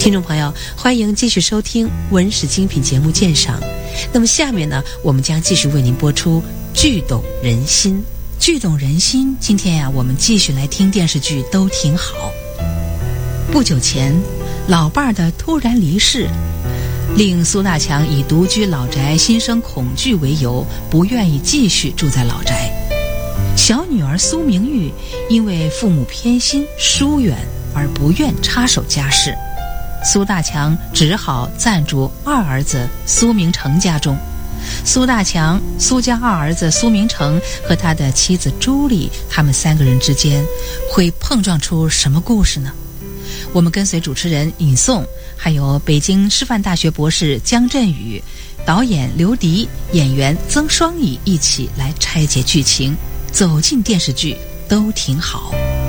听众朋友，欢迎继续收听文史精品节目鉴赏。那么下面呢，我们将继续为您播出剧懂人心。剧懂人心，今天呀，我们继续来听电视剧都挺好。不久前，老伴儿的突然离世，令苏大强以独居老宅心生恐惧为由，不愿意继续住在老宅。小女儿苏明玉因为父母偏心疏远而不愿插手家事，苏大强只好暂住二儿子苏明成家中。苏大强、苏家二儿子苏明成和他的妻子朱莉，他们三个人之间会碰撞出什么故事呢？我们跟随主持人尹颂，还有北京师范大学博士姜振宇、导演刘迪、演员曾双乙一起来拆解剧情，走进电视剧都挺好。